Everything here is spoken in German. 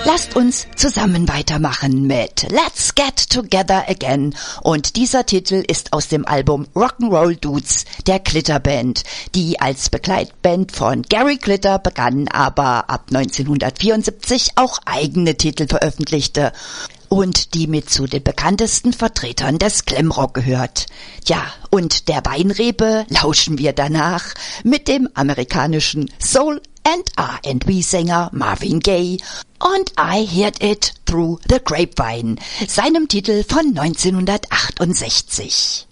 Lasst uns zusammen weitermachen mit Let's Get Together Again. Und dieser Titel ist aus dem Album Rock'n'Roll Dudes der Glitter Band, die als Begleitband von Gary Glitter begann, aber ab 1974 auch eigene Titel veröffentlichte und die mit zu den bekanntesten Vertretern des Glamrock gehört. Ja, und der Weinrebe lauschen wir danach mit dem amerikanischen Soul and R&B-Sänger Marvin Gaye und I Heard It Through the Grapevine, seinem Titel von 1968.